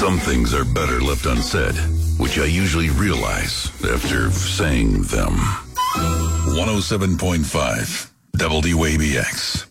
Some things are better left unsaid, which I usually realize after saying them. 107.5 WABX.